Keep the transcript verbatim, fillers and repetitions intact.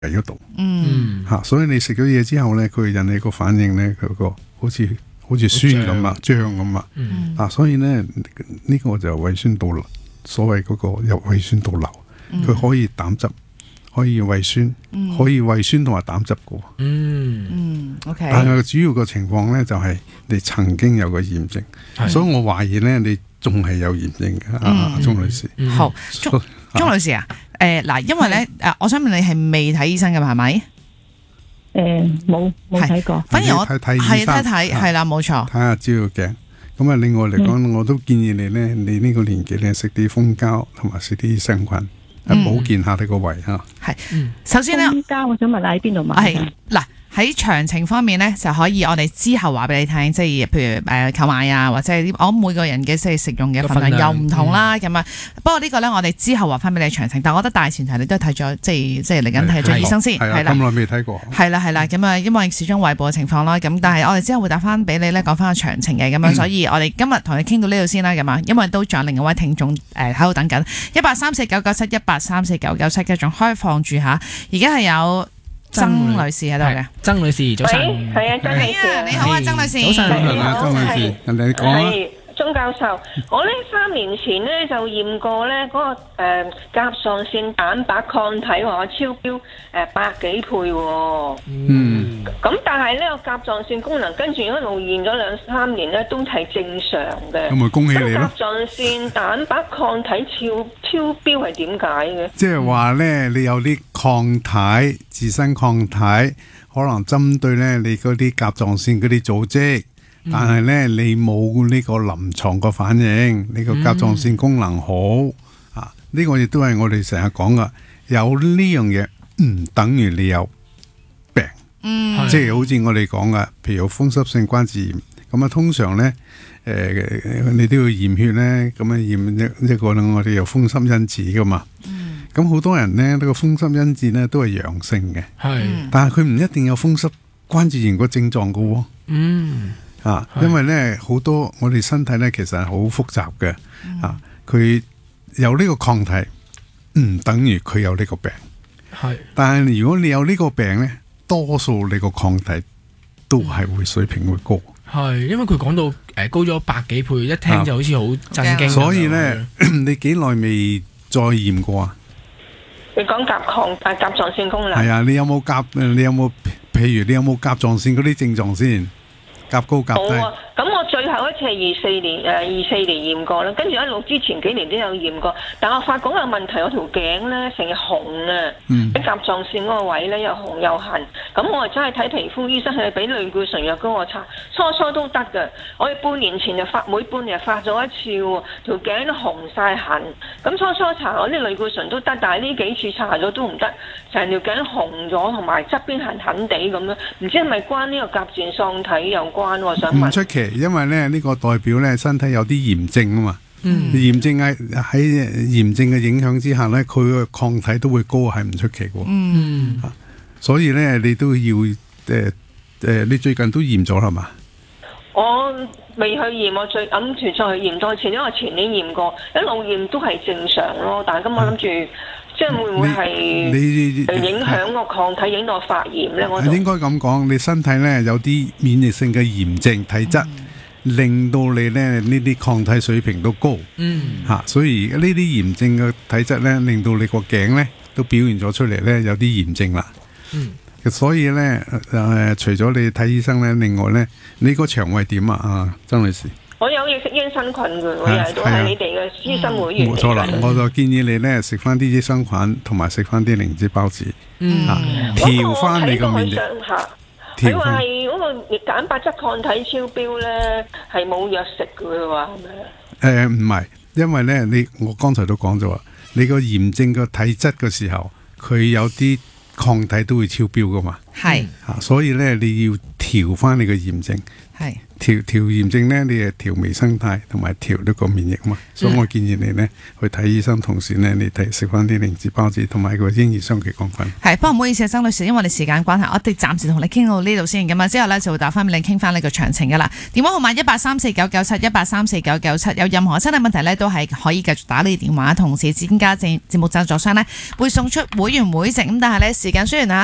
嗰度。 嗯， 嚇、啊，所以你食咗嘢之後咧，佢引起個反應咧，佢個好似好似酸咁啊，脹咁啊。 嗯， 啊，所以咧呢、呢個就胃酸倒流，所謂嗰個有胃酸倒流，佢、嗯、可以膽汁。可以胃酸，嗯、可以胃酸同埋膽汁嘅。 嗯嗯 ，OK。 但係主要個情況咧，就係、是、你曾經有個炎症，所以我懷疑咧，你仲係有炎症嘅，阿、嗯啊、鐘女士。 嗯、好，鐘鐘女士啊，誒嗱、呃，因為咧誒、呃，我想問你係未睇醫生嘅係咪？ 誒，冇冇睇過。 反而我睇睇醫生， 睇睇係啦，冇錯。 睇下照鏡。咁啊，另外嚟講，嗯、我都建議你咧，你呢個年紀咧食啲蜂膠同埋食啲益生菌。係保健下你個胃嚇。 係，首先咧， 蜂膠我想問下喺邊度買？ 係嗱，喺詳情方面咧，就可以我哋之後話俾你聽，即係譬如誒購買啊，或者係我每個人嘅即係食用嘅份量又唔同啦，咁啊、嗯。不過呢個咧，我哋之後話翻俾你詳情。但係我覺得大前提你都睇咗，即係即係嚟緊睇咗醫生先，係啦。 咁耐未睇過。 係啦係啦，咁啊，因為始終胃部嘅情況啦，咁但係我哋之後會打翻俾你咧，講翻個詳情嘅咁樣。所以我哋今日同你傾到呢度先啦，咁啊，因為都仲有另一位聽眾誒喺度等緊，一八三四九九七一八三四九九七嘅仲開放住嚇，而家係有曾女士喺度嘅。 曾女士早晨。 係啊，曾女士。 你好啊，曾女士。 早晨， 你好，曾女士。人哋講啊。 鐘教授，我呢三年前呢就驗過呢嗰、那個誒、呃、甲狀腺蛋白抗體話超標誒、呃、百幾倍喎、哦。 嗯。咁但係呢個甲狀腺功能跟住一路驗咗兩三年呢都係正常嘅。 咁咪恭喜你咯。 甲狀腺蛋白抗體超超標係點解嘅？ 即係話呢，你有啲抗體，自身抗體，可能針對呢你嗰啲甲狀腺嗰啲組織。但係咧，你冇呢個臨床個反應，你個甲狀腺功能好、嗯、啊？呢、這個亦都係我哋成日講噶，有呢樣嘢唔等於你有病， 嗯， 即係好似我哋講噶，譬如有風濕性關節炎，咁啊通常咧，誒、呃，你都要驗血咧，咁啊驗一一個我哋有風濕因子噶嘛，咁好、嗯、多人咧呢、這個風濕因子咧都係陽性嘅，係、嗯，但係佢唔一定有風濕關節炎個症狀噶喎，嗯。啊，因為咧好多我哋身體咧其實係好複雜嘅，嗯、啊，佢有呢個抗體唔等於佢有呢個病，係，但係如果你有呢個病咧，多數你個抗體都係會水平會高，係， 因為佢講到誒、呃、高咗百幾倍，一聽就好似好震驚、啊， 所以咧你幾耐未再驗過啊？ 你講甲抗誒甲狀腺功能係啊，你有冇甲？你有冇譬如你有冇甲狀腺嗰啲症狀先？甲高甲低。 冇啊！咁我最後一次係二四年誒二四年驗過啦，跟住一路之前幾年都有驗過，但我發覺有問題，我條頸咧成日紅啊，喺甲狀腺嗰個位咧又紅又痕，咁我係真係睇皮膚醫生，係俾類固醇藥膏我搽，初初都得㗎，我哋半年前就發每半年發咗一次喎，條頸都紅晒痕，咁初初搽我啲類固醇都得，但係呢幾次搽咗都唔得，成條頸紅咗，同埋側邊痕痕地咁樣，唔知係咪關呢個甲狀腺體有關？我想問。 唔出奇，因為咧呢、這個代表咧身體有啲炎症啊嘛。嗯。炎症喺喺炎症嘅影響之下咧，佢個抗體都會高，係唔出奇嘅。嗯。啊，所以咧你都要誒誒、呃呃，你最近都驗咗係嘛？ 我未去驗，我最諗住再去驗多次，因為前年驗過，一路驗都係正常咯。但係今日諗住。即係會唔會係影響個抗體，影到發炎咧？我應該咁講，你身體咧有啲免疫性嘅炎症體質，嗯、令到你咧呢啲抗體水平都高。嗯，嚇、啊，所以呢啲炎症嘅體質咧，令到你個頸咧都表現咗出嚟咧有啲炎症啦。嗯，所以咧誒、呃，除咗你睇醫生咧，另外咧，你個腸胃點啊？啊，曾女士。 我有嘢食益生菌嘅，我又都係你哋嘅資深會員。 冇錯啦，我就建議你咧食翻啲益生菌，同埋食翻啲靈芝孢子，嗯，調翻你個免疫。佢話係嗰個蛋白質抗體超標咧，係冇藥食嘅話係咪？誒唔係，因為咧你我剛才都講咗，你個炎症個體質嘅時候，佢有啲抗體都會超標噶嘛。係、嗯、啊，所以咧你要調調翻你個炎症。 係調調炎症咧，你係調微生態同埋調呢個免疫嘛，所以我建議你咧去睇醫生，同時咧你睇食翻啲靈芝孢子同埋個嬰兒雙歧桿菌。 係，不過唔好意思啊，曾女士，因為我哋時間關係，我哋暫時同你傾到呢度先咁啊，之後咧就會打翻俾你傾翻呢個詳情噶啦。電話號碼一八三四九九七一八三四九九七，有任何身體問題咧都係可以繼續打呢個電話，同時增加節節目贊助商咧會送出會員會籍咁，但係咧時間雖然啊。